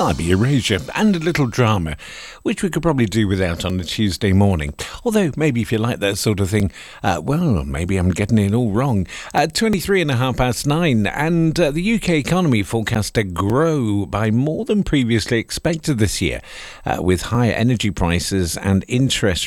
cyber erasure, and a little drama, which we could probably do without on a Tuesday morning. Although, maybe if you like that sort of thing, maybe I'm getting it all wrong. 9:23, and the UK economy forecast to grow by more than previously expected this year, with higher energy prices and interest